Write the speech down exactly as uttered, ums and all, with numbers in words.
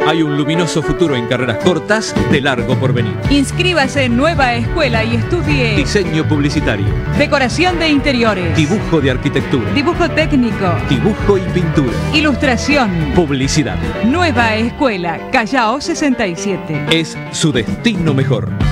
Hay un luminoso futuro en carreras cortas de largo porvenir. Inscríbase en Nueva Escuela y estudie Diseño publicitario, decoración de interiores, dibujo de arquitectura, dibujo técnico, dibujo y pintura, ilustración. publicidad. Nueva Escuela, Callao sesenta y siete. Es su destino mejor.